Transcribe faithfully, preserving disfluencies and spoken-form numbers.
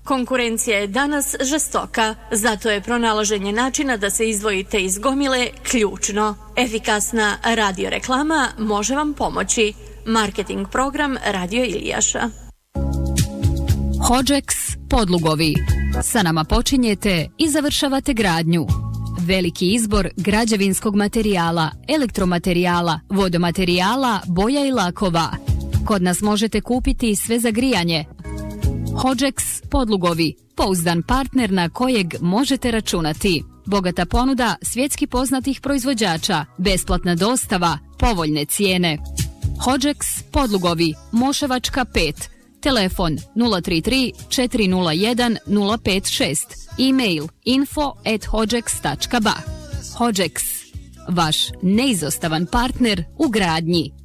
Konkurencija je danas žestoka, zato je pronalaženje načina da se izdvojite iz gomile ključno. Efikasna radio reklama može vam pomoći. Marketing program Radio Ilijaša. Hodžeks podlugovi. Sa nama počinjete i završavate gradnju. Veliki izbor građevinskog materijala, elektromaterijala, vodomaterijala, boja i lakova. Kod nas možete kupiti sve za grijanje. Hodžeks podlugovi, pouzdan partner na kojeg možete računati. Bogata ponuda svjetski poznatih proizvođača, besplatna dostava, povoljne cijene. Hodžeks podlugovi, Moševačka pet, telefon nula tri tri četiri nula jedan nula pet šest, e-mail info at hodžeks tačka ba. Hodžeks, vaš neizostavan partner u gradnji.